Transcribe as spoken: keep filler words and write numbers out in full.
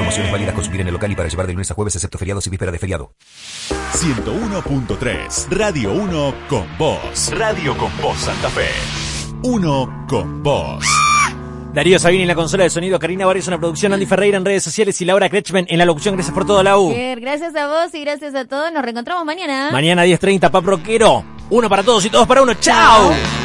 Promociones válidas consumir en el local y para llevar de lunes a jueves, excepto feriados y víspera de feriado. ciento uno punto tres, Radio uno con vos. Radio con vos Santa Fe. Uno con vos. Darío Sabini en la consola de sonido, Karina Barrios en la producción, Andy Ferreira en redes sociales y Laura Kretschmann en la locución. Gracias por todo, Lau. Bien, gracias a vos y gracias a todos. Nos reencontramos mañana. Mañana diez treinta, Pap Rockero. Uno para todos y todos para uno. ¡Chao!